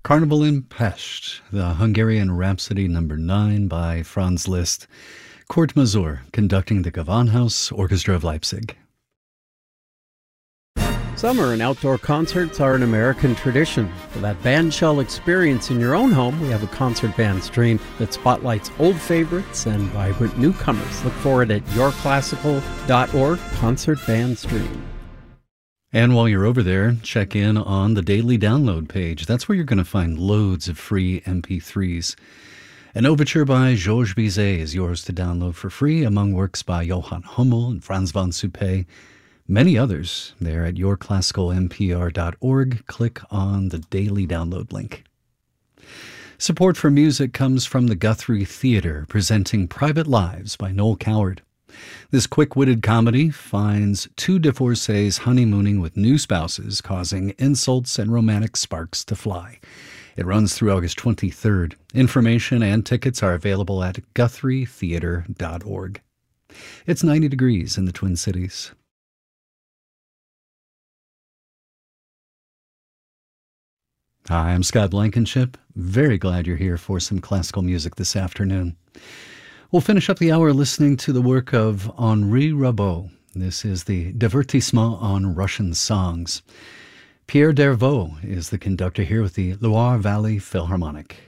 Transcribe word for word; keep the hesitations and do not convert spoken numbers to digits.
Carnival in Pest, the Hungarian Rhapsody number nine by Franz Liszt. Kurt Masur conducting the Gewandhaus Orchestra of Leipzig. Summer and outdoor concerts are an American tradition. For that bandshell experience in your own home, we have a concert band stream that spotlights old favorites and vibrant newcomers. Look for it at your classical dot org, Concert Band Stream. And while you're over there, check in on the daily download page. That's where you're going to find loads of free M P threes. An overture by Georges Bizet is yours to download for free, among works by Johann Hummel and Franz von Suppé. Many others there at your classical n p r dot org. Click on the daily download link. Support for music comes from the Guthrie Theatre, presenting Private Lives by Noel Coward. This quick-witted comedy finds two divorcees honeymooning with new spouses, causing insults and romantic sparks to fly. It runs through August twenty-third. Information and tickets are available at guthrie theatre dot org. It's ninety degrees in the Twin Cities. Hi, I'm Scott Blankenship. Very glad you're here for some classical music this afternoon. We'll finish up the hour listening to the work of Henri Rabaud. This is the Divertissement on Russian Songs. Pierre Dervaux is the conductor here with the Loire Valley Philharmonic.